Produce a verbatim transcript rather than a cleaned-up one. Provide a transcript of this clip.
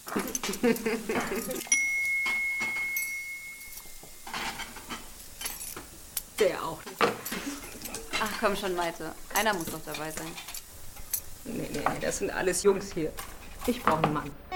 Der auch. Ach komm schon, Maite. Einer muss doch dabei sein. Nee, nee, nee, das sind alles Jungs hier. Ich brauche einen Mann.